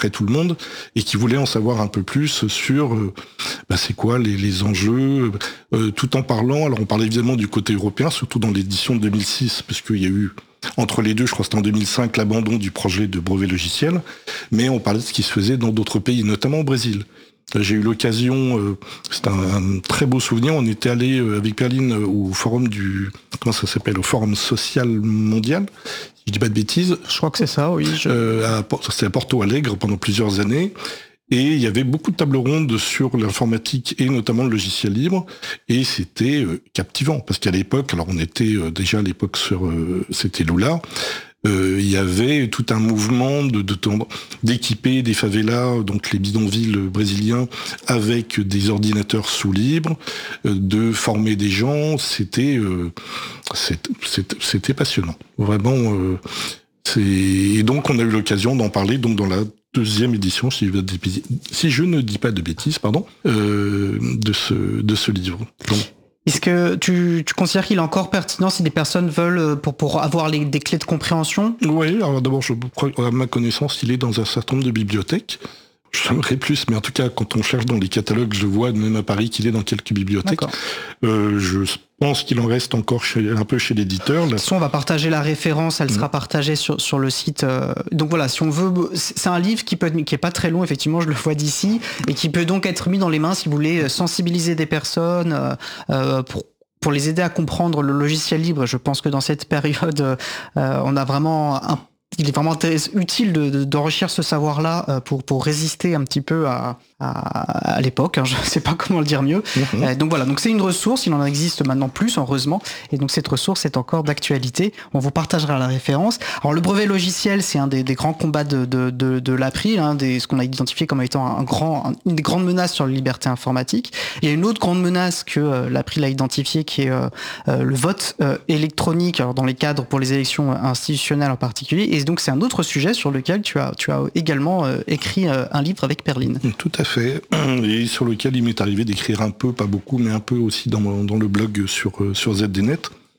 près tout le monde et qui voulait en savoir un peu plus sur c'est quoi les enjeux, tout en parlant. Alors on parlait évidemment du côté européen, surtout dans l'édition de 2006, parce qu'il y a eu entre les deux, je crois que c'était en 2005, l'abandon du projet de brevet logiciel, mais on parlait de ce qui se faisait dans d'autres pays, notamment au Brésil. J'ai eu l'occasion, c'est un très beau souvenir, on était allé avec Perline au forum au Forum Social Mondial, si je dis pas de bêtises. Je crois que c'est ça, oui. C'était à Porto Alegre pendant plusieurs années. Et il y avait beaucoup de tables rondes sur l'informatique et notamment le logiciel libre. Et c'était captivant, parce qu'à l'époque, alors on était déjà à l'époque c'était Lula, il y avait tout un mouvement d'équiper des favelas, donc les bidonvilles brésiliens, avec des ordinateurs sous libre, de former des gens. C'était passionnant. Vraiment. Et donc on a eu l'occasion d'en parler donc dans la deuxième édition, si je ne dis pas de bêtises, de ce livre. Donc, est-ce que tu considères qu'il est encore pertinent si des personnes veulent, pour avoir des clés de compréhension ? Oui, alors d'abord, je crois, à ma connaissance, il est dans un certain nombre de bibliothèques. J'aimerais plus, mais en tout cas, quand on cherche dans les catalogues, je vois même à Paris qu'il est dans quelques bibliothèques. Je pense qu'il en reste encore un peu chez l'éditeur. De toute façon, on va partager la référence, elle sera partagée sur le site. Donc voilà, si on veut, c'est un livre qui est pas très long, effectivement, je le vois d'ici, et qui peut donc être mis dans les mains si vous voulez sensibiliser des personnes pour les aider à comprendre le logiciel libre. Je pense que dans cette période, on a vraiment il est vraiment utile d'enrichir ce savoir-là pour résister un petit peu à l'époque, je ne sais pas comment le dire mieux. Donc voilà, donc c'est une ressource, il en existe maintenant plus, heureusement, et donc cette ressource est encore d'actualité. On vous partagera la référence. Alors le brevet logiciel, c'est un des grands combats de l'April, ce qu'on a identifié comme étant une des grandes menaces sur la liberté informatique. Il y a une autre grande menace que l'April a identifiée, qui est le vote électronique, alors dans les cadres pour les élections institutionnelles en particulier. Et donc c'est un autre sujet sur lequel tu as également écrit un livre avec Perline. Tout à fait, et sur lequel il m'est arrivé d'écrire un peu, pas beaucoup, mais un peu aussi dans le blog sur ZDNet.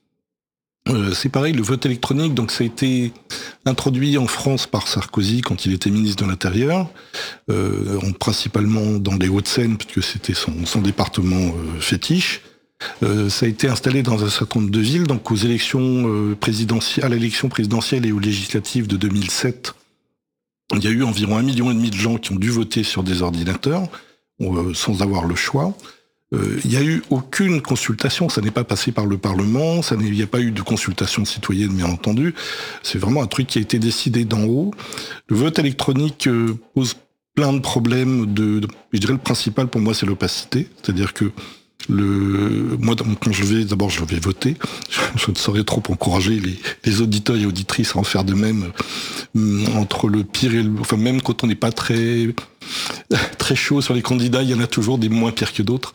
C'est pareil, le vote électronique, donc ça a été introduit en France par Sarkozy quand il était ministre de l'Intérieur, principalement dans les Hauts-de-Seine, puisque c'était son département fétiche. Ça a été installé dans un certain nombre de villes, donc aux élections présidentielles, à l'élection présidentielle et aux législatives de 2007. Il y a eu environ 1,5 million de gens qui ont dû voter sur des ordinateurs, sans avoir le choix. Il n'y a eu aucune consultation, ça n'est pas passé par le Parlement, il n'y a pas eu de consultation citoyenne, bien entendu. C'est vraiment un truc qui a été décidé d'en haut. Le vote électronique pose plein de problèmes. Je dirais le principal pour moi, c'est l'opacité. C'est-à-dire que moi, quand je vais voter. Je ne saurais trop encourager les auditeurs et auditrices à en faire de même. Entre le pire et même quand on n'est pas très chaud sur les candidats, il y en a toujours des moins pires que d'autres.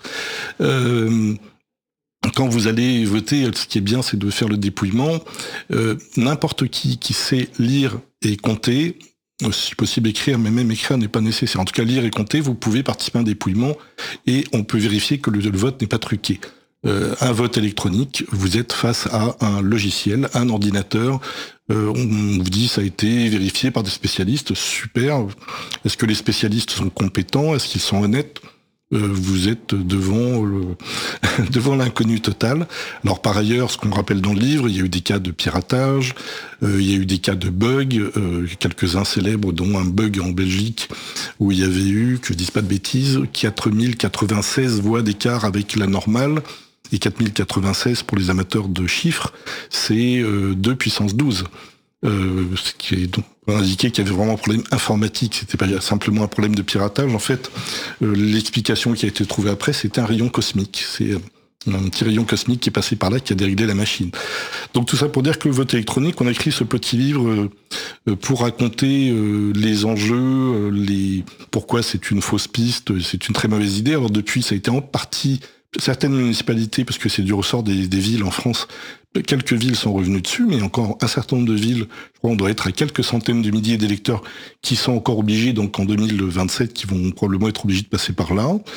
Quand vous allez voter, ce qui est bien, c'est de faire le dépouillement. N'importe qui sait lire et compter, si possible écrire, mais même écrire n'est pas nécessaire. En tout cas, lire et compter, vous pouvez participer à un dépouillement et on peut vérifier que le vote n'est pas truqué. Un vote électronique, vous êtes face à un logiciel, un ordinateur. On vous dit ça a été vérifié par des spécialistes. Super. Est-ce que les spécialistes sont compétents? Est-ce qu'ils sont honnêtes? Vous êtes devant l'inconnu total. Alors par ailleurs, ce qu'on rappelle dans le livre, il y a eu des cas de piratage, il y a eu des cas de bugs, quelques-uns célèbres, dont un bug en Belgique où il y avait eu, que je dise pas de bêtises, 4096 voix d'écart avec la normale, et 4096 pour les amateurs de chiffres, c'est 2 puissance 12. Ce qui est donc indiqué qu'il y avait vraiment un problème informatique, c'était pas simplement un problème de piratage. En fait, l'explication qui a été trouvée après, c'était un rayon cosmique. C'est un petit rayon cosmique qui est passé par là, qui a déréglé la machine. Donc tout ça pour dire que le vote électronique, on a écrit ce petit livre pour raconter les enjeux, pourquoi c'est une fausse piste, c'est une très mauvaise idée. Alors depuis, ça a été en partie certaines municipalités, parce que c'est du ressort des villes en France. Quelques villes sont revenues dessus, mais encore un certain nombre de villes, je crois on doit être à quelques centaines de milliers d'électeurs qui sont encore obligés, donc en 2027, qui vont probablement être obligés de passer par là.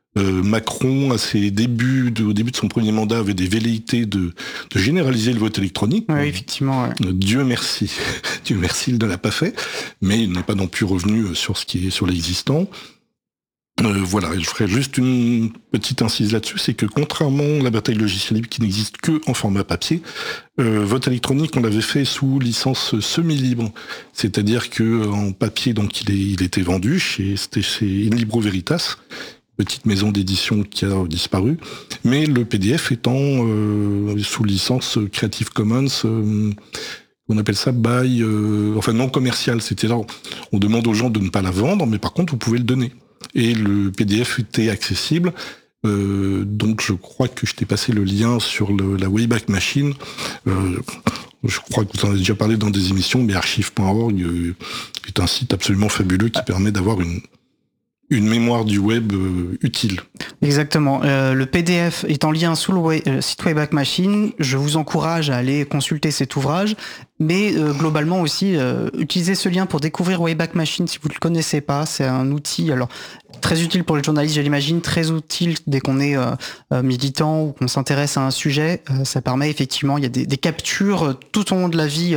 Macron, au début de son premier mandat, avait des velléités de généraliser le vote électronique. Oui, effectivement. Ouais. Dieu merci. Dieu merci, il ne l'a pas fait. Mais il n'est pas non plus revenu sur l'existant. Voilà, je ferai juste une petite incise là-dessus, c'est que contrairement à la bataille logicielle libre qui n'existe que en format papier, vote électronique, on l'avait fait sous licence semi-libre. C'est-à-dire que en papier, donc il était vendu chez In Libro Veritas, petite maison d'édition qui a disparu, mais le PDF étant sous licence Creative Commons, on appelle ça by, non commercial. C'est-à-dire, on demande aux gens de ne pas la vendre, mais par contre, vous pouvez le donner. Et le PDF était accessible. Donc, je crois que je t'ai passé le lien sur la Wayback Machine. Je crois que vous en avez déjà parlé dans des émissions, mais archive.org est un site absolument fabuleux qui permet d'avoir une mémoire du web utile. Exactement. Le PDF est en lien sous le site Wayback Machine. Je vous encourage à aller consulter cet ouvrage, mais globalement aussi, utilisez ce lien pour découvrir Wayback Machine si vous ne le connaissez pas. C'est un outil très utile pour les journalistes, je l'imagine, très utile dès qu'on est militant ou qu'on s'intéresse à un sujet. Ça permet effectivement, il y a des captures tout au long de la vie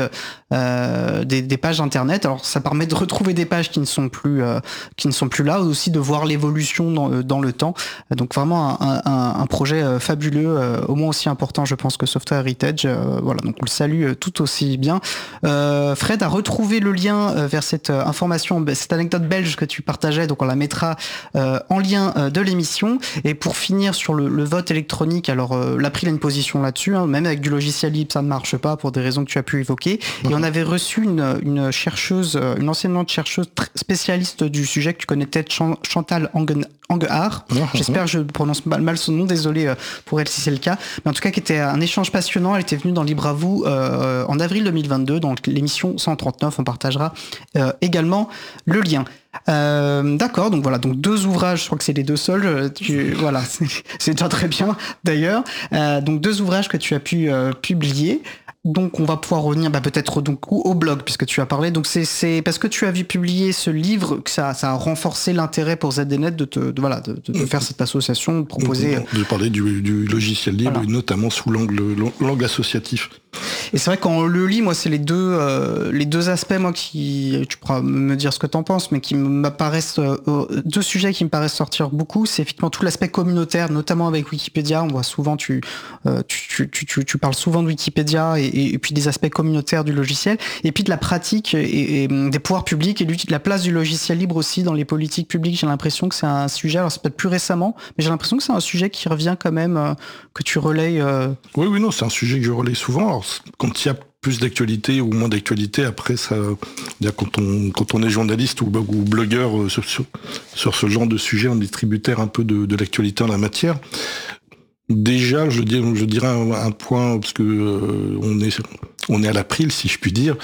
des pages internet. Alors ça permet de retrouver des pages qui ne sont plus là, aussi de voir l'évolution dans le temps. Donc vraiment un projet fabuleux, au moins aussi important, je pense, que Software Heritage. Voilà, donc on le salue tout aussi bien. Fred a retrouvé le lien vers cette information, cette anecdote belge que tu partageais, donc on la mettra en lien de l'émission. Et pour finir sur le vote électronique, alors l'April a une position là-dessus, hein, même avec du logiciel libre, ça ne marche pas pour des raisons que tu as pu évoquer. Et on avait reçu une chercheuse, une enseignante chercheuse spécialiste du sujet que tu connais peut-être, Chantal Anguehard. J'espère que je prononce mal son nom, désolé pour elle si c'est le cas. Mais en tout cas, qui était un échange passionnant. Elle était venue dans Libre à vous en avril 2022, donc l'émission 139. On partagera également le lien. D'accord, donc voilà, donc 2 ouvrages, je crois que c'est les 2 seuls. Voilà, c'est déjà très bien d'ailleurs. Donc 2 ouvrages que tu as pu publier. Donc on va pouvoir revenir peut-être donc au blog, puisque tu as parlé. Donc c'est parce que tu as vu publier ce livre que ça a renforcé l'intérêt pour ZDNet de faire cette association, de proposer... De parler du logiciel libre, voilà. Et notamment sous l'angle associatif. Et c'est vrai quand on le lit, moi c'est les deux aspects, moi tu pourras me dire ce que t'en penses, mais qui m'apparaissent 2 sujets qui me paraissent sortir beaucoup. C'est effectivement tout l'aspect communautaire, notamment avec Wikipédia. On voit souvent tu parles souvent de Wikipédia et puis des aspects communautaires du logiciel, et puis de la pratique et des pouvoirs publics et de la place du logiciel libre aussi dans les politiques publiques. J'ai l'impression que c'est un sujet, alors c'est peut-être plus récemment, mais j'ai l'impression que c'est un sujet qui revient quand même, que tu relayes. Oui, non, c'est un sujet que je relaye souvent. Alors, quand il y a plus d'actualité ou moins d'actualité, après ça, quand on est journaliste ou blogueur sur ce genre de sujet, on est tributaire un peu de l'actualité en la matière. Déjà, je dirais un point, parce que on est à l'April, si je puis dire.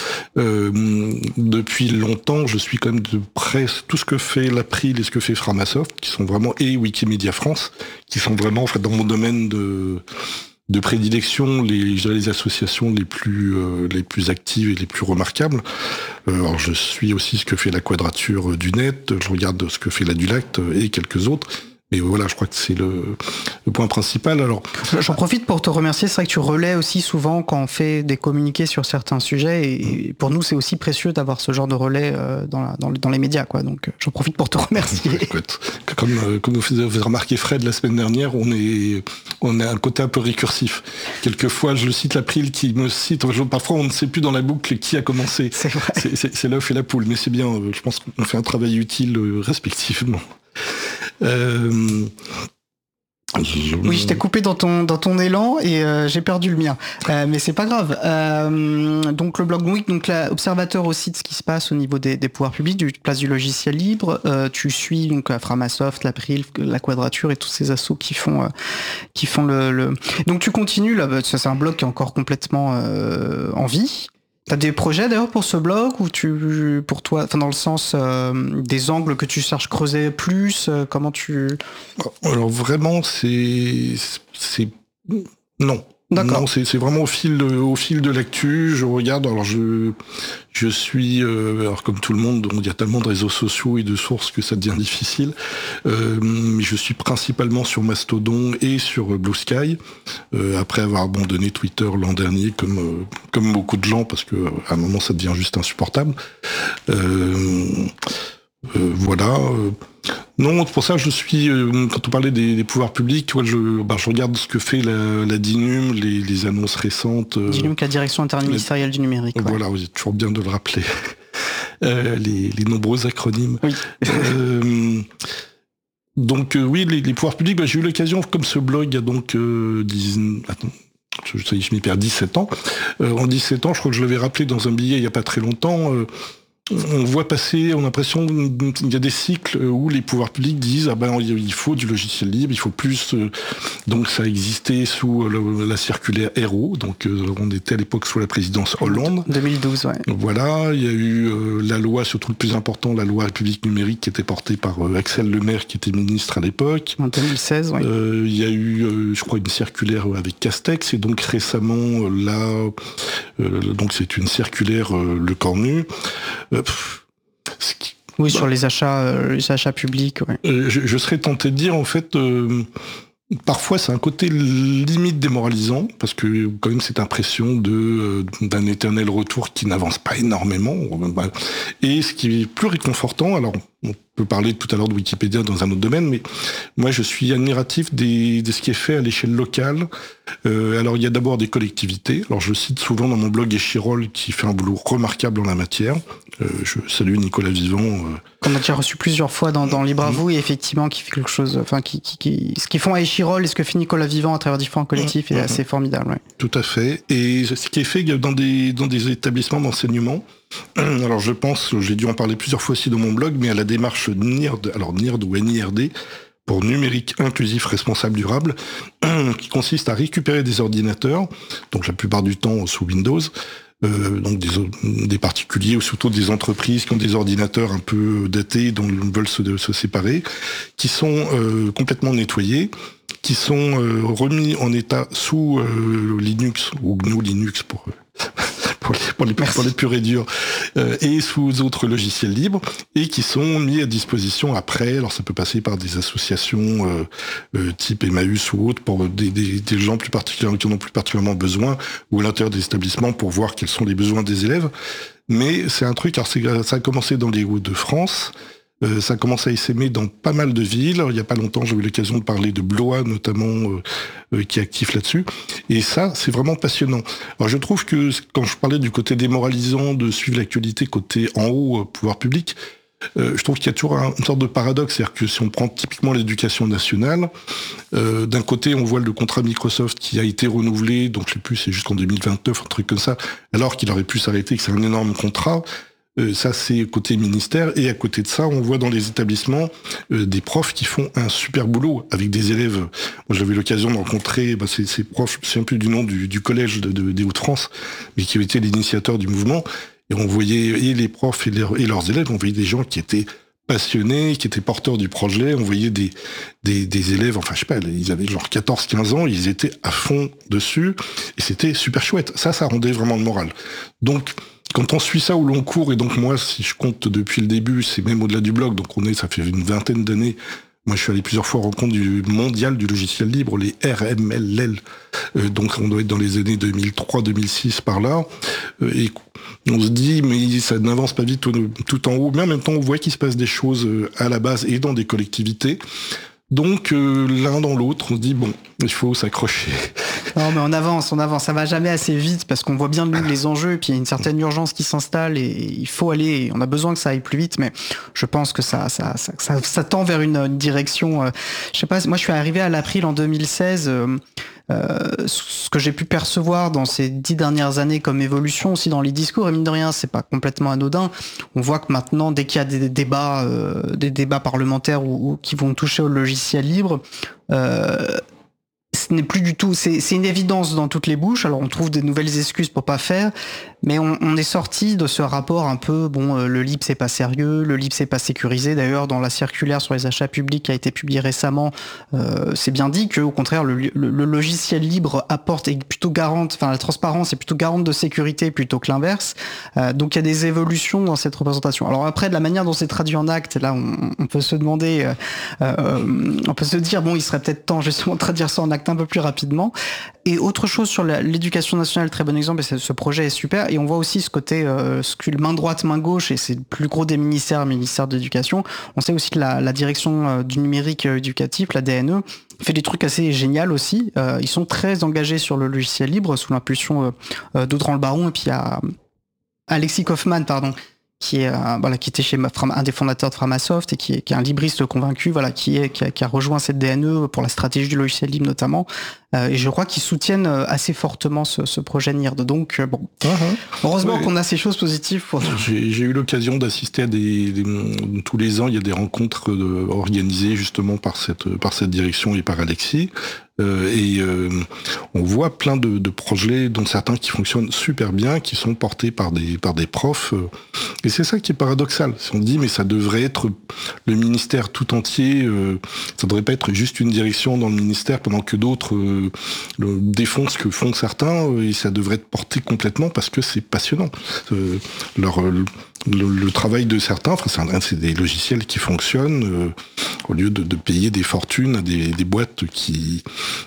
Depuis longtemps, je suis quand même de près tout ce que fait l'April et ce que fait Framasoft, qui sont vraiment, et Wikimedia France, qui sont vraiment en fait dans mon domaine de prédilection, les associations les plus actives et les plus remarquables. Alors je suis aussi ce que fait la Quadrature du Net, je regarde ce que fait la Dulacte et quelques autres. Et voilà, je crois que c'est le point principal. Alors, j'en profite pour te remercier. C'est vrai que tu relais aussi souvent quand on fait des communiqués sur certains sujets. Et pour nous, c'est aussi précieux d'avoir ce genre de relais dans les médias, quoi. Donc, j'en profite pour te remercier. Écoute, comme vous avez remarqué Fred la semaine dernière, on a un côté un peu récursif. Quelquefois, je cite l'April qui me cite. Parfois, on ne sait plus dans la boucle qui a commencé. C'est vrai. C'est l'œuf et la poule. Mais c'est bien. Je pense qu'on fait un travail utile respectivement. Oui, je t'ai coupé dans ton élan et j'ai perdu le mien, mais c'est pas grave. Donc le blog Week, donc l'observateur aussi de ce qui se passe au niveau des pouvoirs publics, du place du logiciel libre. Tu suis donc Framasoft, l'April, la Quadrature et tous ces assos qui font le. Donc tu continues là. Ça c'est un blog qui est encore complètement en vie. T'as des projets d'ailleurs pour ce blog ou pour toi, dans le sens des angles que tu cherches creuser plus, comment tu... Alors vraiment, non. D'accord. Non, c'est vraiment au fil de l'actu. Je regarde. Alors je suis alors comme tout le monde, il y a tellement de réseaux sociaux et de sources que ça devient difficile. Mais je suis principalement sur Mastodon et sur Blue Sky. Après avoir abandonné Twitter l'an dernier, comme beaucoup de gens, parce que à un moment ça devient juste insupportable. Voilà. Non, pour ça, je suis. Quand on parlait des pouvoirs publics, tu vois, je regarde ce que fait la DINUM, les annonces récentes. DINUM, la Direction interministérielle du numérique. Voilà, vous êtes toujours bien de le rappeler. Les nombreux acronymes. Oui. Donc oui, les pouvoirs publics, j'ai eu l'occasion, comme ce blog, il y a donc je m'y perds, 17 ans. En 17 ans, je crois que je l'avais rappelé dans un billet il n'y a pas très longtemps. On voit passer, on a l'impression qu'il y a des cycles où les pouvoirs publics disent il faut du logiciel libre, il faut plus. Donc ça a existé sous la circulaire Hérault, donc on était à l'époque sous la présidence Hollande. 2012, ouais. Voilà, il y a eu la loi, surtout le plus important, la loi République numérique, qui était portée par Axel Lemaire, qui était ministre à l'époque. En 2016, oui. Il y a eu, je crois, une circulaire avec Castex, et donc récemment, donc c'est une circulaire Le Cornu. Oui, sur les achats publics. Ouais. Je serais tenté de dire, en fait, parfois c'est un côté limite démoralisant, parce que quand même cette impression d'un éternel retour qui n'avance pas énormément. Et ce qui est plus réconfortant, alors on peut parler tout à l'heure de Wikipédia dans un autre domaine, mais moi je suis admiratif de ce qui est fait à l'échelle locale. Alors il y a d'abord des collectivités. Alors je cite souvent dans mon blog Échirol, qui fait un boulot remarquable en la matière. Je salue Nicolas Vivant. Qu'on a déjà reçu plusieurs fois dans Libre à vous, et effectivement qui fait quelque chose, enfin ce qu'ils font à Échirol et ce que fait Nicolas Vivant à travers différents collectifs est assez formidable. Ouais. Tout à fait. Et ce qui est fait dans des établissements d'enseignement. Alors je pense, j'ai dû en parler plusieurs fois aussi dans mon blog, mais à la démarche NIRD, alors NIRD ou NIRD, pour numérique inclusif responsable durable, qui consiste à récupérer des ordinateurs, donc la plupart du temps sous Windows, donc des particuliers ou surtout des entreprises qui ont des ordinateurs un peu datés, dont ils veulent se séparer, qui sont complètement nettoyés, qui sont remis en état sous Linux ou GNU Linux pour les purs et durs, et sous autres logiciels libres, et qui sont mis à disposition après. Alors ça peut passer par des associations type Emmaüs ou autres, pour des gens plus particulièrement qui en ont plus particulièrement besoin, ou à l'intérieur des établissements pour voir quels sont les besoins des élèves. Mais c'est un truc, alors ça a commencé dans les Hauts-de-France. Ça commence à essaimer dans pas mal de villes. Il n'y a pas longtemps, j'ai eu l'occasion de parler de Blois, notamment, qui est actif là-dessus. Et ça, c'est vraiment passionnant. Alors, je trouve que quand je parlais du côté démoralisant de suivre l'actualité côté en haut, pouvoir public, je trouve qu'il y a toujours une sorte de paradoxe. C'est-à-dire que si on prend typiquement l'éducation nationale, d'un côté, on voit le contrat Microsoft qui a été renouvelé, donc je sais plus, c'est jusqu'en 2029, un truc comme ça, alors qu'il aurait pu s'arrêter, que c'est un énorme contrat. Ça, c'est côté ministère. Et à côté de ça, on voit dans les établissements des profs qui font un super boulot avec des élèves. Moi, j'avais l'occasion de rencontrer ces profs, je me souviens plus du nom du collège des Hauts-de-France, mais qui ont été l'initiateur du mouvement. Et on voyait, et les profs et leurs élèves, on voyait des gens qui étaient passionnés, qui étaient porteurs du projet. On voyait des élèves, enfin, je sais pas, ils avaient genre 14-15 ans, ils étaient à fond dessus. Et c'était super chouette. Ça rendait vraiment le moral. Donc, quand on suit ça au long cours, et donc moi, si je compte depuis le début, c'est même au-delà du blog, donc ça fait une vingtaine d'années. Moi, je suis allé plusieurs fois en rencontre du mondial du logiciel libre, les RMLL. Donc, on doit être dans les années 2003-2006 par là. Et on se dit, mais ça n'avance pas vite tout en haut. Mais en même temps, on voit qu'il se passe des choses à la base et dans des collectivités. Donc, l'un dans l'autre, on se dit, bon, il faut s'accrocher. Non, mais on avance, ça va jamais assez vite parce qu'on voit bien les enjeux et puis il y a une certaine urgence qui s'installe et il faut aller, on a besoin que ça aille plus vite, mais je pense que ça tend vers une direction, je sais pas, moi je suis arrivé à l'April en 2016, ce que j'ai pu percevoir dans ces 10 dernières années comme évolution aussi dans les discours, et mine de rien, c'est pas complètement anodin. On voit que maintenant, dès qu'il y a des débats parlementaires ou qui vont toucher au logiciel libre, ce n'est plus du tout, c'est une évidence dans toutes les bouches. Alors on trouve des nouvelles excuses pour pas faire, mais on est sorti de ce rapport un peu, le libre c'est pas sérieux, le libre c'est pas sécurisé. D'ailleurs, dans la circulaire sur les achats publics qui a été publiée récemment, c'est bien dit que au contraire le logiciel libre apporte et plutôt garante, enfin la transparence est plutôt garante de sécurité plutôt que l'inverse. Donc il y a des évolutions dans cette représentation. Alors après, de la manière dont c'est traduit en acte, là on peut se demander, on peut se dire il serait peut-être temps justement de traduire ça en acte un peu plus rapidement. Et autre chose sur l'éducation nationale, très bon exemple, et ce projet est super. Et on voit aussi ce côté main droite, main gauche, et c'est le plus gros des ministère de l'éducation. On sait aussi que la direction du numérique éducatif, la DNE, fait des trucs assez géniaux aussi. Ils sont très engagés sur le logiciel libre sous l'impulsion d'Audran Le Baron, et puis il y a Alexis Kaufmann, qui est qui était chez un des fondateurs de Framasoft et qui est un libriste convaincu, qui a rejoint cette DNE pour la stratégie du logiciel libre notamment. Et je crois qu'ils soutiennent assez fortement ce projet NIRD. Donc heureusement qu'on a ces choses positives pour nous. J'ai eu l'occasion d'assister à tous les ans, il y a des rencontres organisées justement par cette direction et par Alexis. On voit plein de projets, dont certains qui fonctionnent super bien, qui sont portés par des profs. Et c'est ça qui est paradoxal. On dit, mais ça devrait être le ministère tout entier, ça devrait pas être juste une direction dans le ministère pendant que d'autres défoncent ce que font certains, et ça devrait être porté complètement parce que c'est passionnant. Le travail de certains, c'est des logiciels qui fonctionnent au lieu de payer des fortunes à des boîtes qui...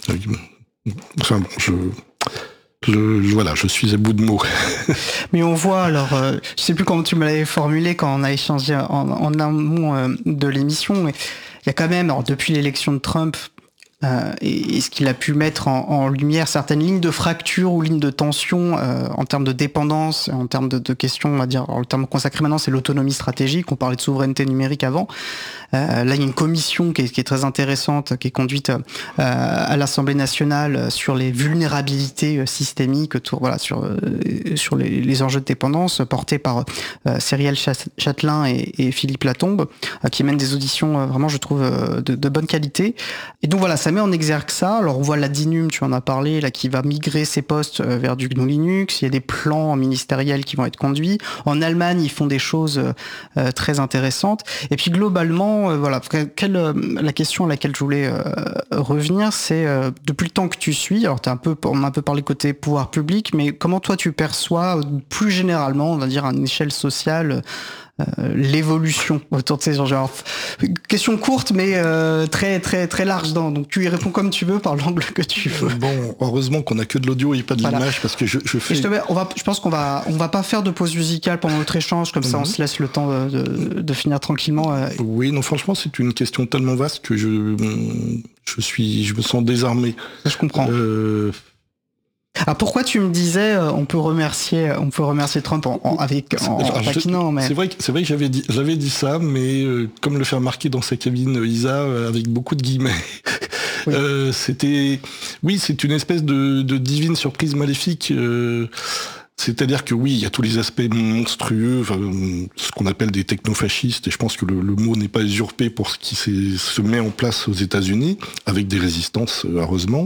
je suis à bout de mots. Mais on voit, je sais plus comment tu me l'avais formulé quand on a échangé en amont de l'émission, mais il y a quand même, depuis l'élection de Trump, et ce qu'il a pu mettre en lumière certaines lignes de fracture ou lignes de tension en termes de dépendance, en termes de questions, on va dire, le terme consacré maintenant c'est l'autonomie stratégique, on parlait de souveraineté numérique avant. Là il y a une commission qui est très intéressante, qui est conduite à l'Assemblée nationale sur les vulnérabilités systémiques sur les enjeux de dépendance, portés par Cyrielle Châtelain et Philippe Latombe, qui mènent des auditions vraiment je trouve de bonne qualité. Et donc voilà, ça met en exergue ça. Alors on voit la DINUM, tu en as parlé, là, qui va migrer ses postes vers du GNU Linux. Il y a des plans ministériels qui vont être conduits. En Allemagne, ils font des choses très intéressantes. Et puis globalement, la question à laquelle je voulais revenir, c'est depuis le temps que tu suis, alors on a un peu parlé côté pouvoir public, mais comment toi tu perçois plus généralement, on va dire à une échelle sociale, l'évolution autour de ces enjeux. Question courte mais très très très large, donc tu y réponds comme tu veux par l'angle que tu veux. Bon, heureusement qu'on a que de l'audio et pas de l'image, parce que je fais... je pense qu'on va pas faire de pause musicale pendant notre échange, comme ça on se laisse le temps de finir tranquillement. Oui, non, franchement c'est une question tellement vaste que je me sens désarmé. Je comprends. Alors pourquoi tu me disais on peut remercier Trump en taquinant, mais c'est vrai que j'avais dit ça, mais comme le fait remarquer dans sa cabine Isa avec beaucoup de guillemets. Oui. C'est une espèce de divine surprise maléfique. C'est-à-dire que oui, il y a tous les aspects monstrueux, ce qu'on appelle des technofascistes, et je pense que le mot n'est pas usurpé pour ce qui se met en place aux États-Unis, avec des résistances, heureusement.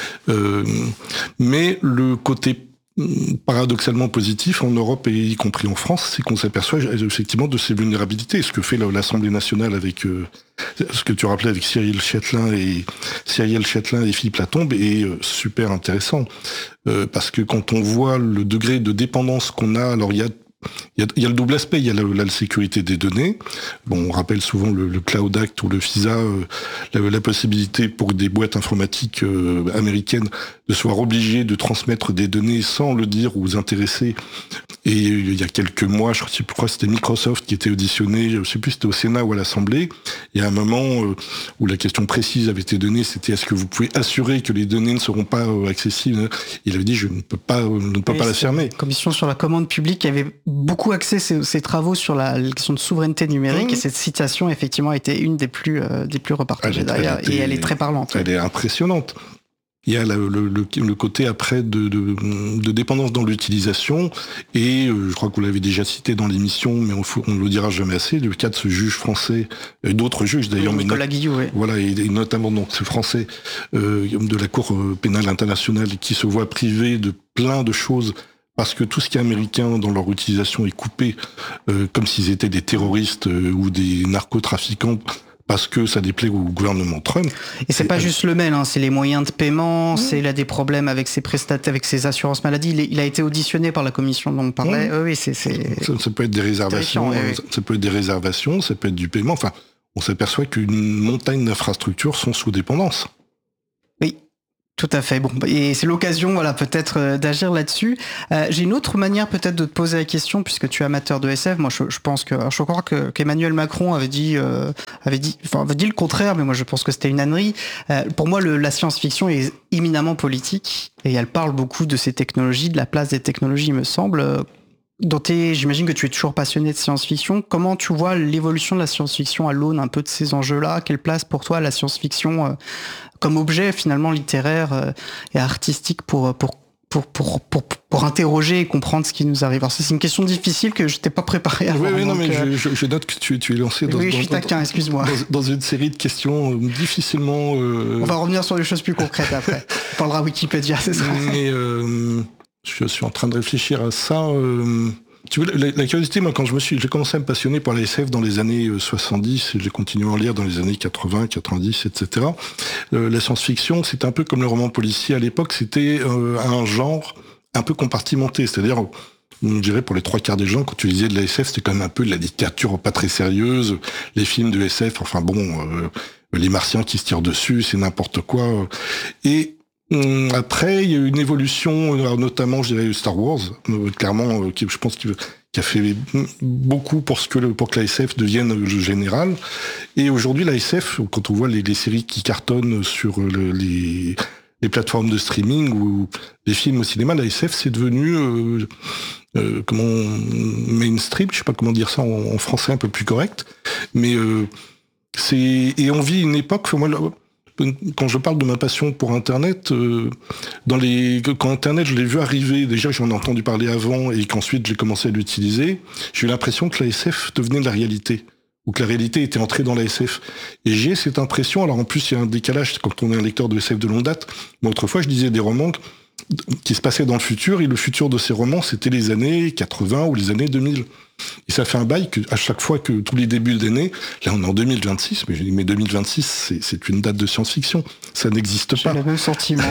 Mais le côté paradoxalement positif en Europe et y compris en France, c'est qu'on s'aperçoit effectivement de ces vulnérabilités. Ce que fait l'Assemblée nationale avec ce que tu rappelais avec Cyrielle Châtelain et Philippe Latombe est super intéressant, parce que quand on voit le degré de dépendance qu'on a, alors il y a le double aspect, il y a la sécurité des données. Bon, on rappelle souvent le Cloud Act ou le FISA, la possibilité pour des boîtes informatiques américaines de se voir obligées de transmettre des données sans le dire aux intéressés. Et il y a quelques mois, je crois que c'était Microsoft qui était auditionné, je sais plus si c'était au Sénat ou à l'Assemblée. Il y a un moment où la question précise avait été donnée, c'était est-ce que vous pouvez assurer que les données ne seront pas accessibles? Il avait dit je ne peux pas l'affirmer. Commission sur la commande publique qui avait beaucoup axé ses travaux sur la question de souveraineté numérique, et cette citation effectivement a été une des plus repartagées derrière, et elle est très parlante. Elle est impressionnante. Il y a le côté après de dépendance dans l'utilisation, et je crois que vous l'avez déjà cité dans l'émission, mais on ne le dira jamais assez, le cas de ce juge français, et d'autres juges d'ailleurs, Nicolas Guillou, oui. Voilà, et notamment donc ce français de la Cour pénale internationale qui se voit privé de plein de choses parce que tout ce qui est américain dans leur utilisation est coupé comme s'ils étaient des terroristes ou des narcotrafiquants, parce que ça déplaît au gouvernement Trump. Et c'est pas juste le mail, hein, c'est les moyens de paiement, il a des problèmes avec ses prestataires, avec ses assurances maladie. Il a été auditionné par la commission dont on parlait. Oui, c'est... Ça peut être des réservations, ça peut être des réservations, ça peut être du paiement. Enfin, on s'aperçoit qu'une montagne d'infrastructures sont sous dépendance. Oui. Tout à fait. Bon, et c'est l'occasion, voilà, peut-être d'agir là-dessus. J'ai une autre manière peut-être de te poser la question, puisque tu es amateur de SF. Moi, je pense que, je crois qu'Emmanuel Macron avait dit le contraire, mais moi, je pense que c'était une ânerie. Pour moi, la science-fiction est éminemment politique, et elle parle beaucoup de ces technologies, de la place des technologies, il me semble. J'imagine que tu es toujours passionné de science-fiction. Comment tu vois l'évolution de la science-fiction à l'aune un peu de ces enjeux-là? Quelle place pour toi la science-fiction comme objet finalement littéraire et artistique pour interroger et comprendre ce qui nous arrive? Alors c'est une question difficile que je t'ai pas préparée avant. Oui, non, mais je note que tu es lancé je suis taquin, excuse-moi. Dans une série de questions difficilement... On va revenir sur des choses plus concrètes après. On parlera Wikipédia, c'est ça. Mais je suis en train de réfléchir à ça... Tu vois, la curiosité, moi, quand j'ai commencé à me passionner par la SF dans les années 70, et j'ai continué à en lire dans les années 80, 90, etc. La science-fiction, c'était un peu comme le roman policier à l'époque, c'était un genre un peu compartimenté, c'est-à-dire, je dirais pour les 3/4 des gens, quand tu lisais de la SF, c'était quand même un peu de la littérature pas très sérieuse, les films de SF, enfin bon, les martiens qui se tirent dessus, c'est n'importe quoi. Et après, il y a eu une évolution, notamment, je dirais, Star Wars, clairement, qui, je pense, qui a fait beaucoup pour que la SF devienne générale. Et aujourd'hui, la SF, quand on voit les séries qui cartonnent sur les plateformes de streaming ou les films au cinéma, la SF, c'est devenu mainstream, je sais pas comment dire ça en français un peu plus correct, mais et on vit une époque, moi, quand je parle de ma passion pour Internet, quand Internet, je l'ai vu arriver, déjà j'en ai entendu parler avant et qu'ensuite j'ai commencé à l'utiliser, j'ai eu l'impression que la SF devenait de la réalité, ou que la réalité était entrée dans la SF. Et j'ai cette impression, alors en plus il y a un décalage quand on est un lecteur de SF de longue date, mais autrefois je lisais des romans qui se passaient dans le futur, et le futur de ces romans c'était les années 80 ou les années 2000. Et ça fait un bail que à chaque fois que tous les débuts d'année, là on est en 2026, mais 2026 c'est une date de science-fiction, ça n'existe pas. J'ai le même sentiment.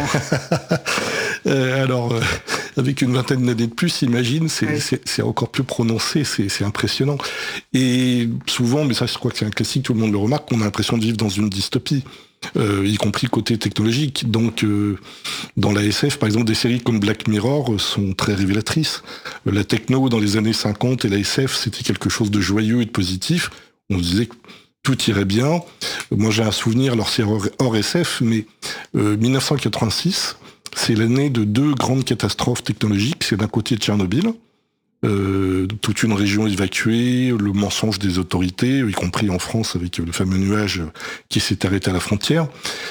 Alors avec une vingtaine d'années de plus, imagine, c'est encore plus prononcé, c'est impressionnant. Et souvent, mais ça je crois que c'est un classique, tout le monde le remarque, on a l'impression de vivre dans une dystopie. Y compris côté technologique. Donc, dans la SF, par exemple, des séries comme Black Mirror sont très révélatrices. La techno dans les années 50 et la SF, c'était quelque chose de joyeux et de positif. On se disait que tout irait bien. Moi, j'ai un souvenir, alors c'est hors SF, mais 1986, c'est l'année de 2 grandes catastrophes technologiques. C'est d'un côté Tchernobyl, toute une région évacuée, le mensonge des autorités, y compris en France avec le fameux nuage qui s'est arrêté à la frontière,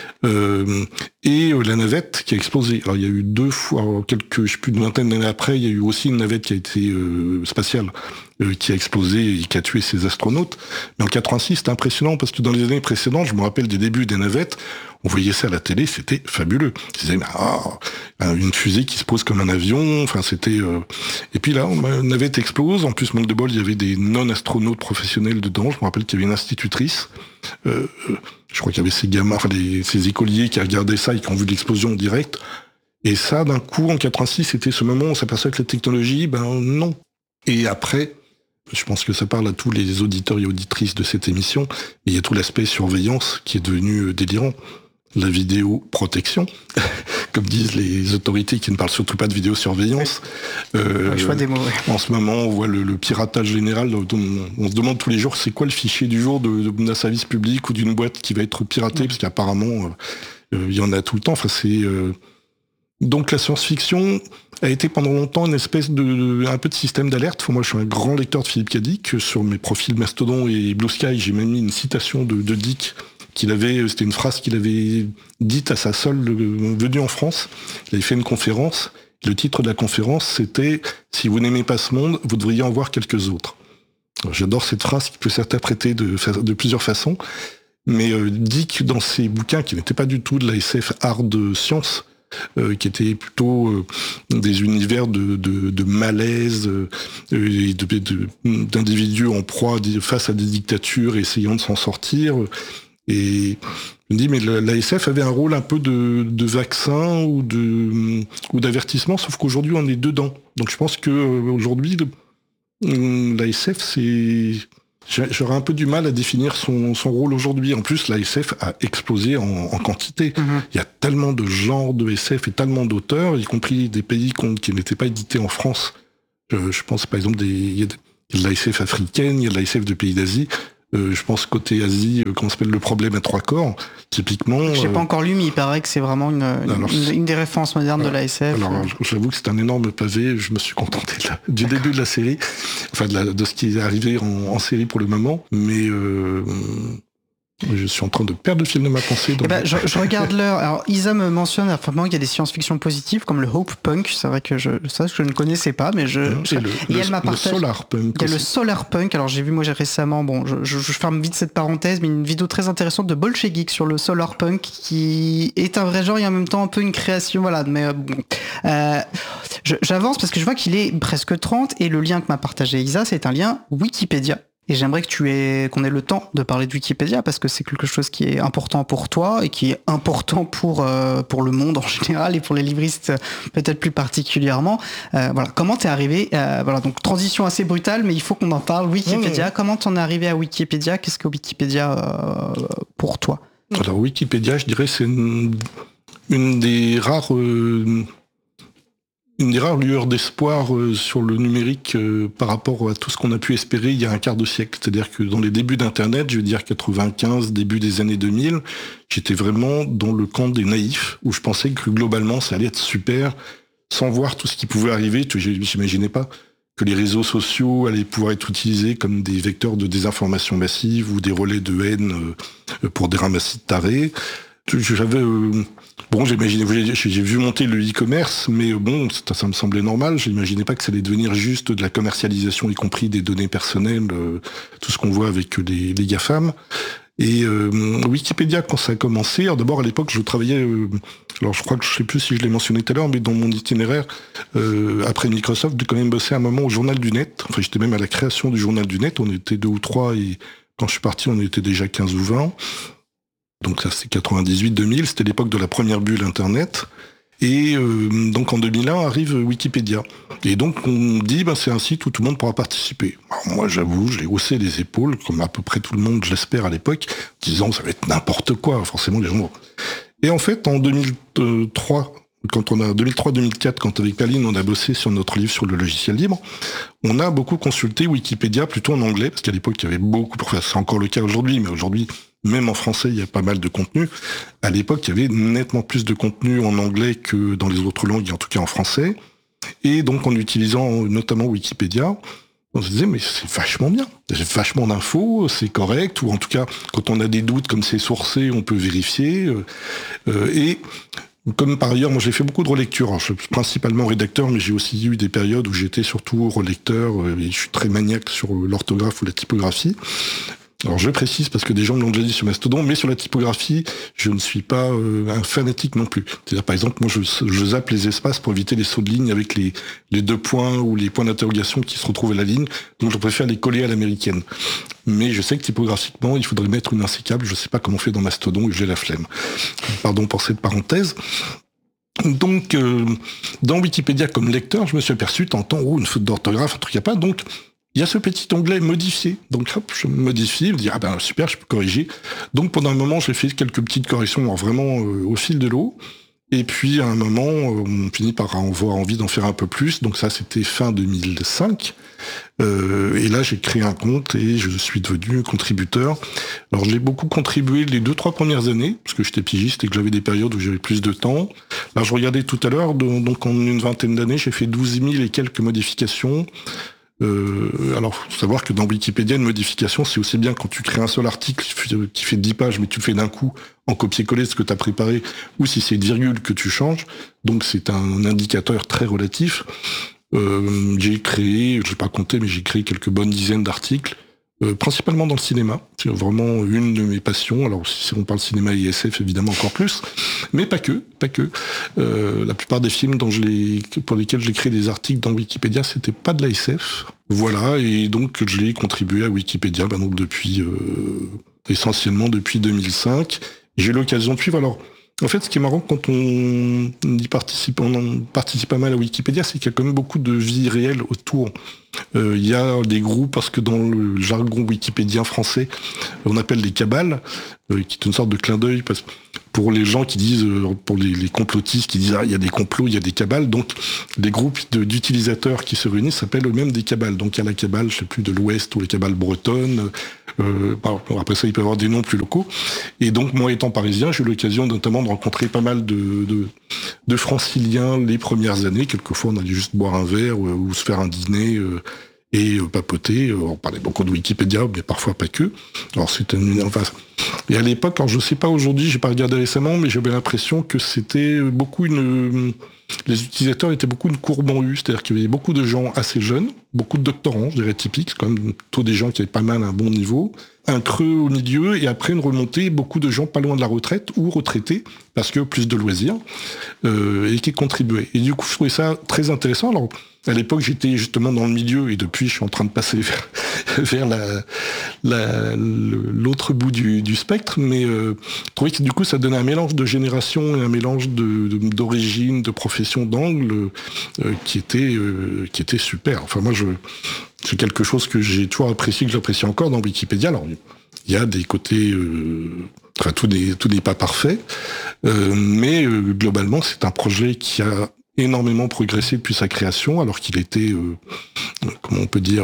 et la navette qui a explosé. Alors il y a eu 2 fois, plus d'une vingtaine d'années après, il y a eu aussi une navette qui a été spatiale, qui a explosé et qui a tué ses astronautes. Mais en 86, c'était impressionnant parce que dans les années précédentes, je me rappelle des débuts des navettes, on voyait ça à la télé, c'était fabuleux. Ils disaient, une fusée qui se pose comme un avion, enfin c'était... Et puis là, une navette explose, en plus, manque de bol, il y avait des non-astronautes professionnels dedans, je me rappelle qu'il y avait une institutrice, je crois qu'il y avait ces gamins, ces écoliers qui regardaient ça et qui ont vu l'explosion en direct. Et ça, d'un coup, en 86, c'était ce moment où on s'aperçoit que la technologie, non. Et après, je pense que ça parle à tous les auditeurs et auditrices de cette émission, mais il y a tout l'aspect surveillance qui est devenu délirant. La vidéoprotection, comme disent les autorités qui ne parlent surtout pas de vidéosurveillance. Choix des mots, ouais. En ce moment, on voit le piratage général. On se demande tous les jours c'est quoi le fichier du jour d'un service public ou d'une boîte qui va être piratée, parce qu'apparemment, il y en a tout le temps. Enfin, donc la science-fiction a été pendant longtemps une espèce un peu de système d'alerte. Moi, je suis un grand lecteur de Philippe K. Dick. Sur mes profils Mastodon et Blue Sky, j'ai même mis une citation de Dick c'était une phrase qu'il avait dite à sa sœur venue en France. Il avait fait une conférence. Le titre de la conférence, c'était « Si vous n'aimez pas ce monde, vous devriez en voir quelques autres ». J'adore cette phrase qui peut s'interpréter de plusieurs façons. Mais Dick, dans ses bouquins, qui n'étaient pas du tout de la SF hard science, qui étaient plutôt des univers de malaise, et d'individus en proie face à des dictatures, essayant de s'en sortir. Et je me dis, mais la SF avait un rôle un peu de vaccin ou d'avertissement, sauf qu'aujourd'hui on est dedans. Donc je pense qu'aujourd'hui, la SF, j'aurais un peu du mal à définir son rôle aujourd'hui. En plus, la SF a explosé en quantité. Il y a tellement de genres de SF et tellement d'auteurs, y compris des pays qui n'étaient pas édités en France. Je pense par exemple, il y a de la SF africaine, il y a de la SF de pays d'Asie. Je pense côté Asie, comment s'appelle Le Problème à 3 corps, typiquement. Je n'ai pas encore lu, mais il paraît que c'est vraiment une des références modernes de la SF. Alors, j'avoue que c'est un énorme pavé. Je me suis contenté du début de la série, enfin de ce qui est arrivé en série pour le moment, mais je suis en train de perdre le fil de ma pensée. Je regarde l'heure. Alors, Isa me mentionne qu'il y a des science-fiction positives comme le Hope Punk. C'est vrai que je ne connaissais pas, mais elle m'a partagé. Le Solar Punk. Il y a le Solar Punk. Alors, j'ai vu, j'ai récemment, je ferme vite cette parenthèse, mais une vidéo très intéressante de Bolchegeek sur le Solar Punk qui est un vrai genre et en même temps un peu une création. Voilà, mais j'avance parce que je vois qu'il est presque 30 et le lien que m'a partagé Isa, c'est un lien Wikipédia. Et j'aimerais qu'on ait le temps de parler de Wikipédia parce que c'est quelque chose qui est important pour toi et qui est important pour le monde en général et pour les livristes peut-être plus particulièrement. Comment t'es arrivé donc transition assez brutale, mais il faut qu'on en parle. Wikipédia, comment t'en es arrivé à Wikipédia? Qu'est-ce que Wikipédia pour toi? Alors Wikipédia, je dirais, c'est une des rares lueurs d'espoir sur le numérique par rapport à tout ce qu'on a pu espérer il y a un quart de siècle. C'est-à-dire que dans les débuts d'Internet, je veux dire 95, début des années 2000, j'étais vraiment dans le camp des naïfs, où je pensais que globalement ça allait être super, sans voir tout ce qui pouvait arriver. J'imaginais pas que les réseaux sociaux allaient pouvoir être utilisés comme des vecteurs de désinformation massive ou des relais de haine pour des ramassis de tarés. J'ai vu monter le e-commerce, mais ça me semblait normal. J'imaginais pas que ça allait devenir juste de la commercialisation, y compris des données personnelles, tout ce qu'on voit avec les GAFAM. Et Wikipédia, quand ça a commencé, alors d'abord à l'époque, je travaillais, je sais plus si je l'ai mentionné tout à l'heure, mais dans mon itinéraire, après Microsoft, j'ai quand même bossé un moment au Journal du Net. Enfin, j'étais même à la création du Journal du Net. On était 2 ou 3 et quand je suis parti, on était déjà 15 ou 20. Donc ça, c'est 98-2000, c'était l'époque de la première bulle Internet. Et donc en 2001 arrive Wikipédia. Et donc on dit, c'est un site où tout le monde pourra participer. Alors moi, j'avoue, j'ai haussé les épaules, comme à peu près tout le monde, je l'espère, à l'époque, disant ça va être n'importe quoi, forcément les gens. Et en fait, en 2003, 2003-2004, quand avec Perline, on a bossé sur notre livre sur le logiciel libre, on a beaucoup consulté Wikipédia, plutôt en anglais, parce qu'à l'époque, il y avait beaucoup, c'est encore le cas aujourd'hui, mais aujourd'hui, même en français, il y a pas mal de contenu. À l'époque, il y avait nettement plus de contenu en anglais que dans les autres langues, et en tout cas en français. Et donc, en utilisant notamment Wikipédia, on se disait, mais c'est vachement bien. J'ai vachement d'infos, c'est correct, ou en tout cas, quand on a des doutes, comme c'est sourcé, on peut vérifier. Et comme par ailleurs, moi j'ai fait beaucoup de relectures. Alors, je suis principalement rédacteur, mais j'ai aussi eu des périodes où j'étais surtout relecteur, et je suis très maniaque sur l'orthographe ou la typographie. Alors je précise parce que des gens me l'ont déjà dit sur Mastodon, mais sur la typographie, je ne suis pas un fanatique non plus. C'est-à-dire par exemple, moi je zappe les espaces pour éviter les sauts de ligne avec les 2 points ou les points d'interrogation qui se retrouvent à la ligne, donc je préfère les coller à l'américaine. Mais je sais que typographiquement, il faudrait mettre une insécable, je sais pas comment on fait dans Mastodon et j'ai la flemme. Pardon pour cette parenthèse. Donc, dans Wikipédia comme lecteur, je me suis aperçu, t'entends, une faute d'orthographe, un truc à pas, donc il y a ce petit onglet modifier. Donc hop, je modifie, je me dis super, je peux corriger. Donc pendant un moment, j'ai fait quelques petites corrections, vraiment au fil de l'eau. Et puis à un moment, on finit par avoir envie d'en faire un peu plus. Donc ça, c'était fin 2005. Et là, j'ai créé un compte et je suis devenu contributeur. Alors j'ai beaucoup contribué les 2-3 premières années, parce que j'étais pigiste et que j'avais des périodes où j'avais plus de temps. Là, je regardais tout à l'heure, donc en une vingtaine d'années, j'ai fait 12 000 et quelques modifications. Alors, faut savoir que dans Wikipédia, une modification, c'est aussi bien quand tu crées un seul article qui fait 10 pages, mais tu le fais d'un coup en copier-coller ce que tu as préparé, ou si c'est une virgule que tu changes. Donc, c'est un indicateur très relatif. J'ai créé, je vais pas compter, mais j'ai créé quelques bonnes dizaines d'articles, principalement dans le cinéma. C'est vraiment une de mes passions. Alors, si on parle cinéma et SF, évidemment encore plus, mais pas que. La plupart des films pour lesquels j'ai créé des articles dans Wikipédia, c'était pas de la SF. Voilà, et donc j'ai contribué à Wikipédia, donc essentiellement depuis 2005. J'ai eu l'occasion de suivre. Alors, en fait, ce qui est marrant quand on participe pas mal à Wikipédia, c'est qu'il y a quand même beaucoup de vie réelle autour. Il y a des groupes, parce que dans le jargon wikipédien français, on appelle des cabales, qui est une sorte de clin d'œil, pour les gens qui disent, pour les complotistes qui disent il y a des complots, il y a des cabales, donc des groupes d'utilisateurs qui se réunissent s'appellent eux-mêmes des cabales. Donc il y a la cabale, je sais plus, de l'Ouest ou les cabales bretonnes. Après ça, il peut y avoir des noms plus locaux. Et donc moi, étant parisien, j'ai eu l'occasion notamment de rencontrer pas mal de franciliens les premières années. Quelquefois, on allait juste boire un verre ou se faire un dîner et papoter. On parlait beaucoup de Wikipédia, mais parfois pas que. Alors et à l'époque, alors je sais pas aujourd'hui, j'ai pas regardé récemment, mais j'avais l'impression que c'était beaucoup les utilisateurs étaient beaucoup une courbe en U, c'est-à-dire qu'il y avait beaucoup de gens assez jeunes, beaucoup de doctorants, je dirais typiques, c'est quand même plutôt des gens qui avaient pas mal un bon niveau, un creux au milieu, et après une remontée, beaucoup de gens pas loin de la retraite ou retraités, parce que plus de loisirs, et qui contribuaient. Et du coup, je trouvais ça très intéressant. Alors, à l'époque, j'étais justement dans le milieu, et depuis, je suis en train de passer vers l'autre bout du spectre, mais je trouvais que du coup, ça donnait un mélange de génération et un mélange d'origine, de profession, d'angle, qui était super. Enfin, moi, c'est quelque chose que j'ai toujours apprécié, que j'apprécie encore dans Wikipédia. Alors, il y a des côtés... tout n'est pas parfait, mais globalement, c'est un projet qui a énormément progressé depuis sa création, alors qu'il était, comment on peut dire...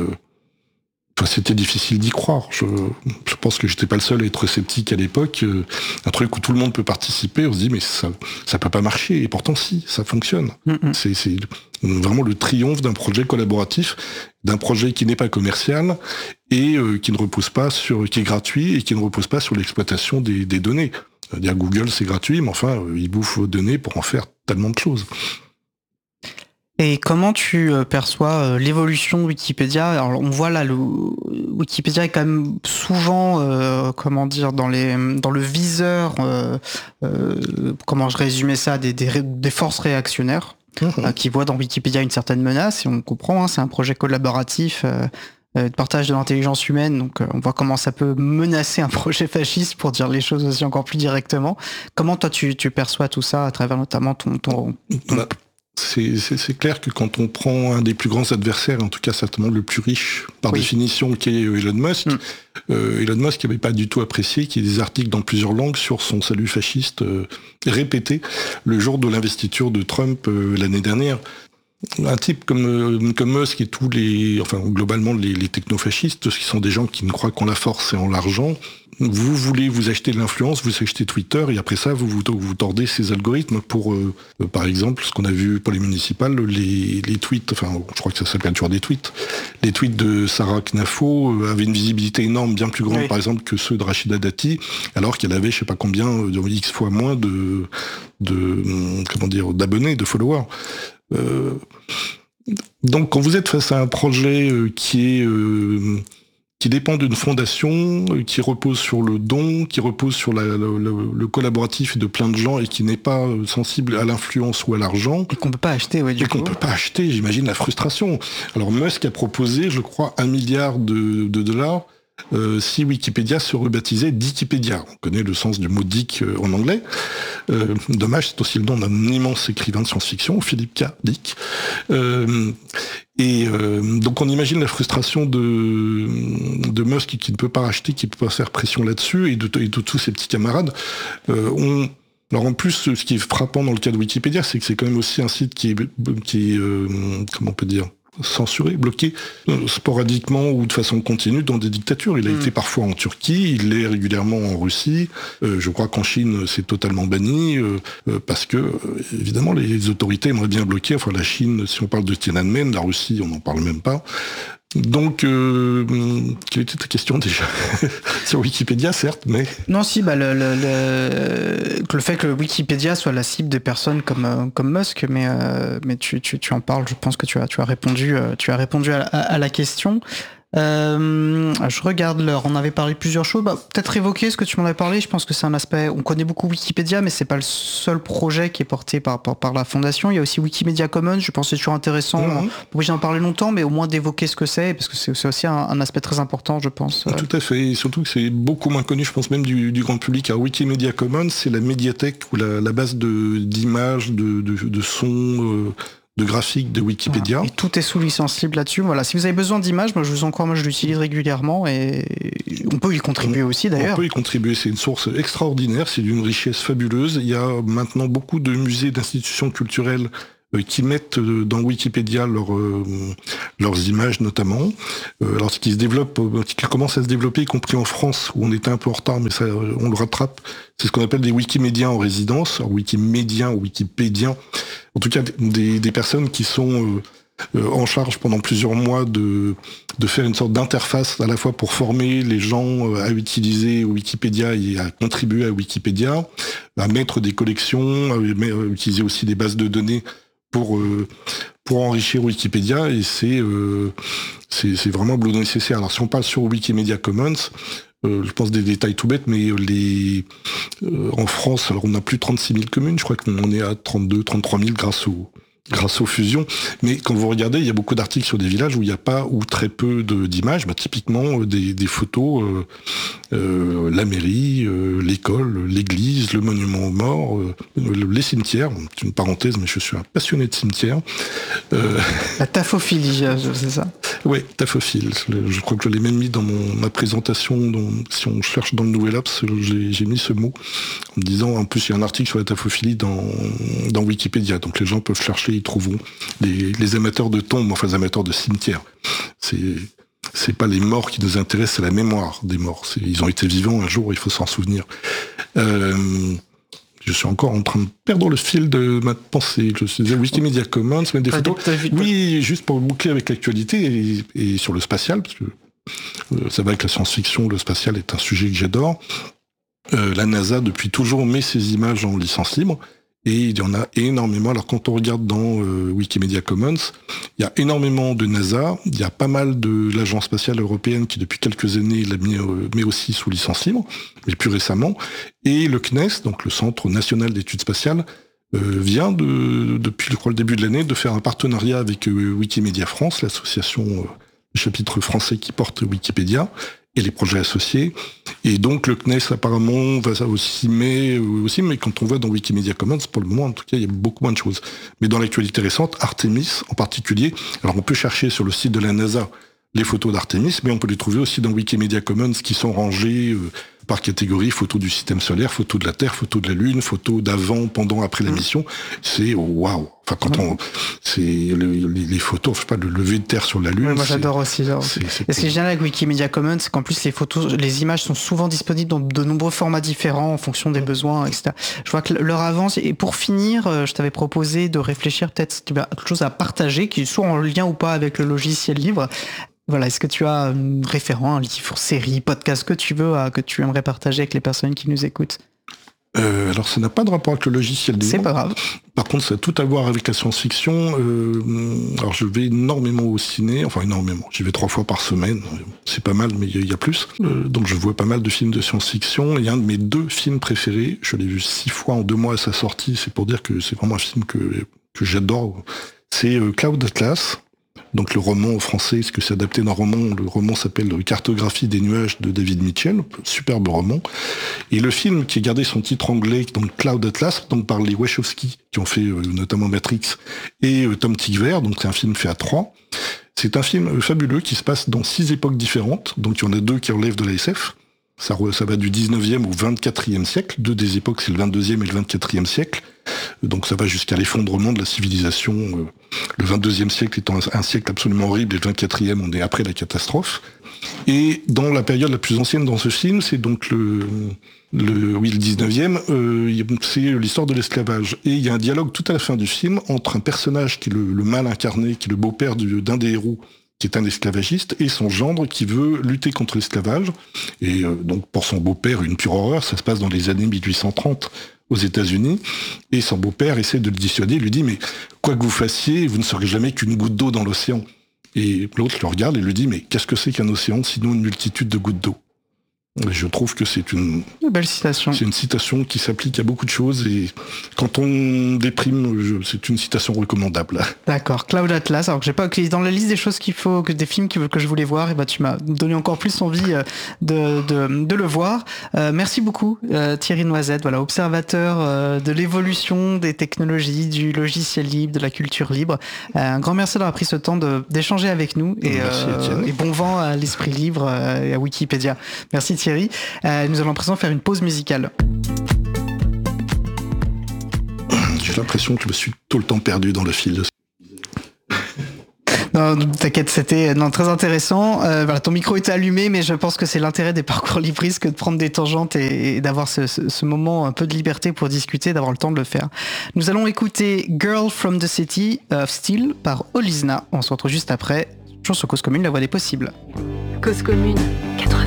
c'était difficile d'y croire. Je pense que j'étais pas le seul à être sceptique à l'époque. Un truc où tout le monde peut participer, on se dit mais ça peut pas marcher. Et pourtant si, ça fonctionne. C'est vraiment le triomphe d'un projet collaboratif, d'un projet qui n'est pas commercial et qui ne repose pas qui est gratuit et qui ne repose pas sur l'exploitation des données. Dire Google c'est gratuit, mais enfin il bouffe vos données pour en faire tellement de choses. Et comment tu perçois l'évolution de Wikipédia ? Alors on voit là, Wikipédia est quand même souvent, dans le viseur, comment je résumais ça, des forces réactionnaires qui voient dans Wikipédia une certaine menace. Et on comprend, c'est un projet collaboratif de partage de l'intelligence humaine. Donc on voit comment ça peut menacer un projet fasciste, pour dire les choses aussi encore plus directement. Comment toi tu perçois tout ça à travers notamment ton... C'est clair que quand on prend un des plus grands adversaires, en tout cas certainement le plus riche par définition, qui est Elon Musk, Elon Musk n'avait pas du tout apprécié qu'il y ait des articles dans plusieurs langues sur son salut fasciste répété le jour de l'investiture de Trump l'année dernière. Un type comme Musk et globalement les technofascistes, qui sont des gens qui ne croient qu'en la force et en l'argent, vous voulez vous acheter de l'influence, vous achetez Twitter, et après ça, vous tordez ces algorithmes pour, par exemple, ce qu'on a vu pour les municipales, les tweets, je crois que ça s'appelle toujours des tweets, les tweets de Sarah Knafo avaient une visibilité énorme, bien plus grande, par exemple, que ceux de Rachida Dati, alors qu'elle avait, je sais pas combien, X fois moins d'abonnés, de followers. Donc quand vous êtes face à un projet qui dépend d'une fondation, qui repose sur le don, qui repose sur le collaboratif de plein de gens et qui n'est pas sensible à l'influence ou à l'argent. Et qu'on peut pas acheter, qu'on peut pas acheter, j'imagine la frustration. Alors Musk a proposé, je crois, 1 milliard de dollars si Wikipédia se rebaptisait Dikipédia. On connaît le sens du mot Dick en anglais. Dommage, c'est aussi le nom d'un immense écrivain de science-fiction, Philip K. Dick. Donc on imagine la frustration de Musk qui ne peut pas racheter, qui ne peut pas faire pression là-dessus, et de tous ses petits camarades. Alors en plus, ce qui est frappant dans le cas de Wikipédia, c'est que c'est quand même aussi un site qui est comment on peut dire, censuré, bloqué sporadiquement ou de façon continue dans des dictatures. Il a été parfois en Turquie, il l'est régulièrement en Russie. Je crois qu'en Chine, c'est totalement banni parce que, évidemment, les autorités aimeraient bien bloquer. Enfin, la Chine, si on parle de Tiananmen, la Russie, on n'en parle même pas. Donc, quelle était ta question déjà? Sur Wikipédia, certes, mais... Non, si, le fait que Wikipédia soit la cible des personnes comme Musk, mais tu en parles, je pense que tu as répondu à la question. Je regarde l'heure. On avait parlé de plusieurs choses. Peut-être évoquer ce que tu m'en avais parlé. Je pense que c'est un aspect. On connaît beaucoup Wikipédia, mais c'est pas le seul projet qui est porté par la fondation. Il y a aussi Wikimedia Commons. Je pense que c'est toujours intéressant. Oui, j'en parlais longtemps, mais au moins d'évoquer ce que c'est, parce que c'est aussi un aspect très important, je pense. Tout à fait. Et surtout que c'est beaucoup moins connu, je pense même du grand public. Alors, Wikimedia Commons, c'est la médiathèque ou la base d'images, de sons. De graphiques de Wikipédia. Voilà. Et tout est sous licence libre là-dessus. Voilà. Si vous avez besoin d'images, moi je l'utilise régulièrement et on peut y contribuer aussi d'ailleurs. On peut y contribuer, c'est une source extraordinaire, c'est d'une richesse fabuleuse. Il y a maintenant beaucoup de musées, d'institutions culturelles qui mettent dans Wikipédia leurs images notamment. Alors ce qui se développe, qui commence à se développer, y compris en France, où on était un peu en retard, mais ça, on le rattrape, c'est ce qu'on appelle des Wikimédiens en résidence, alors Wikimédiens ou Wikipédiens, en tout cas des personnes qui sont en charge pendant plusieurs mois de faire une sorte d'interface à la fois pour former les gens à utiliser Wikipédia et à contribuer à Wikipédia, à mettre des collections, à utiliser aussi des bases de données pour enrichir Wikipédia, et c'est vraiment un boulot nécessaire. Alors si on parle sur Wikimedia Commons, je pense des détails tout bêtes, mais en France, alors on a plus de 36 000 communes, je crois qu'on est à 32, 33 000 grâce aux fusions. Mais quand vous regardez, il y a beaucoup d'articles sur des villages où il n'y a pas ou très peu d'images. Typiquement des photos, la mairie, l'école, l'église, le monument aux morts, les cimetières. C'est une parenthèse, mais je suis un passionné de cimetières. La taphophilie, c'est ça? Oui, taphophile. Je crois que je l'ai même mis dans ma présentation. Si on cherche dans le Nouvel Apps, j'ai mis ce mot en me disant, en plus il y a un article sur la taphophilie dans Wikipédia, donc les gens peuvent chercher, ils trouveront les amateurs de tombes, enfin les amateurs de cimetières. C'est pas les morts qui nous intéressent, c'est la mémoire des morts. Ils ont été vivants un jour, il faut s'en souvenir. Je suis encore en train de perdre le fil de ma pensée. Je disais Wikimedia Commons, mettre des photos. Oui, juste pour boucler avec l'actualité et sur le spatial, parce que ça va avec la science-fiction, le spatial est un sujet que j'adore. La NASA, depuis toujours, met ses images en licence libre. Et il y en a énormément. Alors quand on regarde dans Wikimedia Commons, il y a énormément de NASA, il y a pas mal de l'Agence spatiale européenne qui depuis quelques années l'a met aussi sous licence libre, mais plus récemment. Et le CNES, donc le Centre national d'études spatiales, vient depuis le début de l'année de faire un partenariat avec Wikimedia France, l'association, le chapitre français qui porte Wikipédia, et les projets associés. Et donc le CNES apparemment va aussi, mais quand on voit dans Wikimedia Commons, pour le moment en tout cas, il y a beaucoup moins de choses. Mais dans l'actualité récente, Artemis en particulier, alors on peut chercher sur le site de la NASA les photos d'Artemis, mais on peut les trouver aussi dans Wikimedia Commons qui sont rangées par catégorie, photos du système solaire, photos de la Terre, photos de la Lune, photos d'avant, pendant, après la mission. C'est waouh. Enfin, c'est les photos, je sais pas, le lever de Terre sur la Lune. Ouais, moi j'adore aussi. Et ce qui est génial avec Wikimedia Commons, c'est qu'en plus les images sont souvent disponibles dans de nombreux formats différents en fonction des besoins, etc. Je vois que l'heure avance. Et pour finir, je t'avais proposé de réfléchir peut-être si tu as quelque chose à partager, qui soit en lien ou pas avec le logiciel libre. Voilà, est-ce que tu as un référent, un livre, série, podcast que tu veux, que tu aimerais partager avec les personnes qui nous écoutent? Alors ça n'a pas de rapport avec le logiciel libre. C'est pas grave. Par contre, ça a tout à voir avec la science-fiction. Alors je vais énormément au ciné, enfin énormément. J'y vais 3 fois par semaine. C'est pas mal, mais il y a plus. Donc je vois pas mal de films de science-fiction. Et un de mes 2 films préférés, je l'ai vu 6 fois en 2 mois à sa sortie. C'est pour dire que c'est vraiment un film que j'adore. C'est Cloud Atlas. Donc le roman en français, ce que c'est adapté d'un roman, le roman s'appelle Cartographie des nuages de David Mitchell, superbe roman. Et le film qui a gardé son titre anglais, donc Cloud Atlas, donc par les Wachowski, qui ont fait notamment Matrix, et Tom Tykwer, donc c'est un film fait à 3. C'est un film fabuleux qui se passe dans 6 époques différentes, donc il y en a 2 qui relèvent de la SF. Ça va du 19e au 24e siècle, 2 des époques c'est le 22e et le 24e siècle. Donc ça va jusqu'à l'effondrement de la civilisation. Le 22e siècle étant un siècle absolument horrible, et le 24e, on est après la catastrophe. Et dans la période la plus ancienne dans ce film, c'est donc le 19e, c'est l'histoire de l'esclavage. Et il y a un dialogue tout à la fin du film entre un personnage qui est le mal incarné, qui est le beau-père d'un des héros, qui est un esclavagiste, et son gendre qui veut lutter contre l'esclavage. Et donc pour son beau-père, une pure horreur, ça se passe dans les années 1830 aux États-Unis, et son beau-père essaie de le dissuader, il lui dit « mais quoi que vous fassiez, vous ne serez jamais qu'une goutte d'eau dans l'océan ». Et l'autre le regarde et lui dit « mais qu'est-ce que c'est qu'un océan sinon une multitude de gouttes d'eau ?» Je trouve que c'est une belle citation. C'est une citation qui s'applique à beaucoup de choses, et quand on déprime, c'est une citation recommandable. D'accord. Cloud Atlas. Alors que j'ai pas dans la liste des choses des films que je voulais voir, et bah tu m'as donné encore plus envie de le voir. Merci beaucoup Thierry Noisette, voilà, observateur de l'évolution des technologies, du logiciel libre, de la culture libre. Un grand merci d'avoir pris ce temps d'échanger avec nous, et bon vent à l'esprit libre et à Wikipédia. Merci Thierry. Nous allons à présent faire une pause musicale. J'ai l'impression que je me suis tout le temps perdu dans le fil. Non, t'inquiète, c'était très intéressant. Voilà, ton micro était allumé, mais je pense que c'est l'intérêt des parcours libristes que de prendre des tangentes et d'avoir ce moment un peu de liberté pour discuter, d'avoir le temps de le faire. Nous allons écouter Girl from the City of Steel par Olizna. On se retrouve juste après, toujours sur Cause Commune, la voix des possibles. Cause Commune, 80.